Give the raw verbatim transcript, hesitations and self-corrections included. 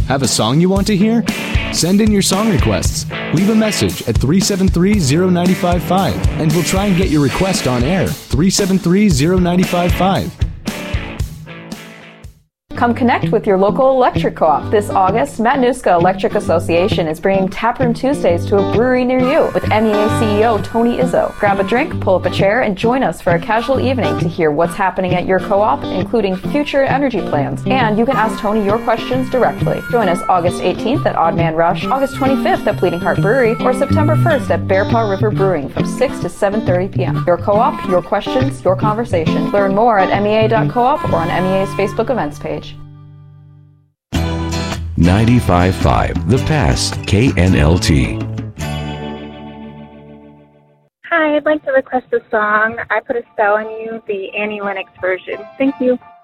Have a song you want to hear? Send in your song requests. Leave a message at three seven three, zero nine five five, and we'll try and get your request on air. three seven three, zero nine five five. Come connect with your local electric co-op. This August, Matanuska Electric Association is bringing Taproom Tuesdays to a brewery near you with M E A C E O Tony Izzo. Grab a drink, pull up a chair, and join us for a casual evening to hear what's happening at your co-op, including future energy plans. And you can ask Tony your questions directly. Join us August eighteenth at Odd Man Rush, August twenty-fifth at Bleeding Heart Brewery, or September first at Bear Paw River Brewing from six to seven thirty p.m. Your co-op, your questions, your conversation. Learn more at M E A dot coop or on M E A's Facebook events page. ninety-five point five The Pass, K N L T. Hi, I'd like to request a song, I Put a Spell on You, the Annie Lennox version. Thank you.